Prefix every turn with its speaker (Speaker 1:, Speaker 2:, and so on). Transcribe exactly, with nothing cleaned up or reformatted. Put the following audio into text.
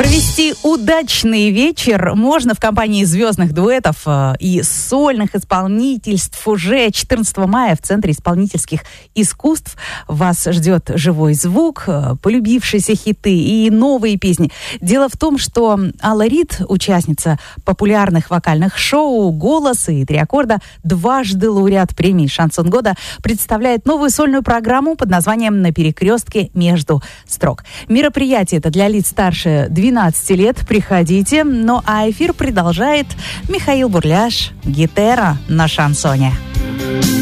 Speaker 1: Провести удачный вечер можно в компании звездных дуэтов и сольных исполнительств. Уже четырнадцатого мая в Центре исполнительских искусств вас ждет живой звук, полюбившиеся хиты и новые песни. Дело в том, что Алла Рид, участница популярных вокальных шоу «Голос» и «Три аккорда», дважды лауреат премии «Шансон года», представляет новую сольную программу под названием «На перекрестке между строк». Мероприятие это для лиц старше двенадцати лет. Приходите. Ну а эфир продолжает Михаил Бурляш. Гитара на шансоне.